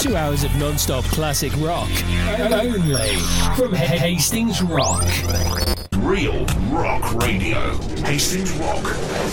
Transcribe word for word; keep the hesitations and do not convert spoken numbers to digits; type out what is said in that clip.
Two hours of non-stop classic rock. Only from Hastings Rock. Real Rock Radio. Hastings Rock.